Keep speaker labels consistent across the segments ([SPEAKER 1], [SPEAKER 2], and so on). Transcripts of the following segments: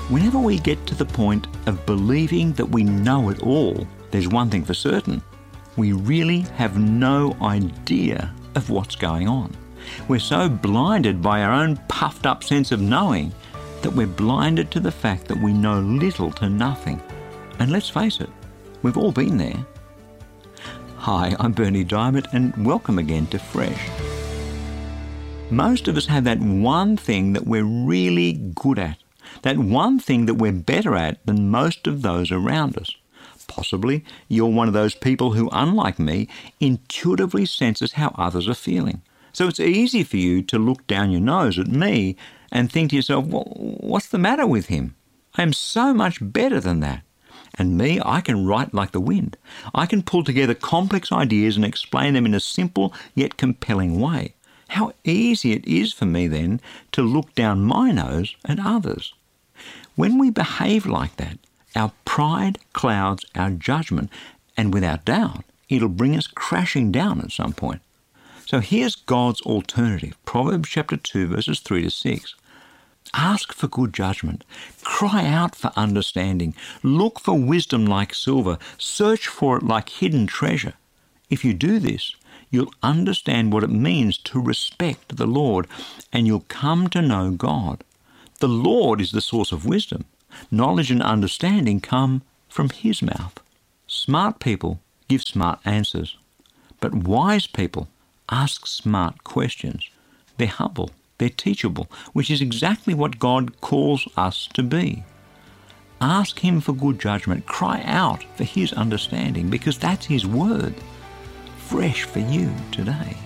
[SPEAKER 1] Whenever we get to the point of believing that we know it all, there's one thing for certain. We really have no idea of what's going on. We're so blinded by our own puffed up sense of knowing that we're blinded to the fact that we know little to nothing. And let's face it, we've all been there. Hi, I'm Berni Dymet and welcome again to Fresh. Most of us have that one thing that we're really good at, that one thing that we're better at than most of those around us. Possibly you're one of those people who, unlike me, intuitively senses how others are feeling. So it's easy for you to look down your nose at me and think to yourself, well, what's the matter with him? I am so much better than that. And me, I can write like the wind. I can pull together complex ideas and explain them in a simple yet compelling way. How easy it is for me then to look down my nose at others. When we behave like that, our pride clouds our judgment, and without doubt, it'll bring us crashing down at some point. So here's God's alternative, Proverbs chapter 2, verses 3 to 6. Ask for good judgment. Cry out for understanding. Look for wisdom like silver. Search for it like hidden treasure. If you do this, you'll understand what it means to respect the Lord, and you'll come to know God. The Lord is the source of wisdom. Knowledge and understanding come from His mouth. Smart people give smart answers, but wise people ask smart questions. They're humble, they're teachable, which is exactly what God calls us to be. Ask Him for good judgment. Cry out for His understanding, because that's His word. Fresh for you today.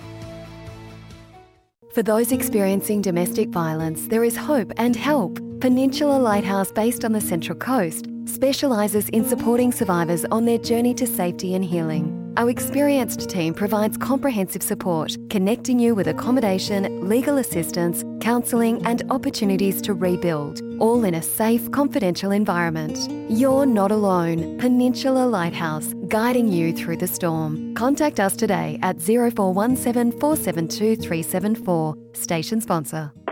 [SPEAKER 2] For those experiencing domestic violence, there is hope and help. Peninsula Lighthouse, based on the Central Coast, specialises in supporting survivors on their journey to safety and healing. Our experienced team provides comprehensive support, connecting you with accommodation, legal assistance, counselling and opportunities to rebuild, all in a safe, confidential environment. You're not alone. Peninsula Lighthouse, guiding you through the storm. Contact us today at 0417 472 374. Station sponsor.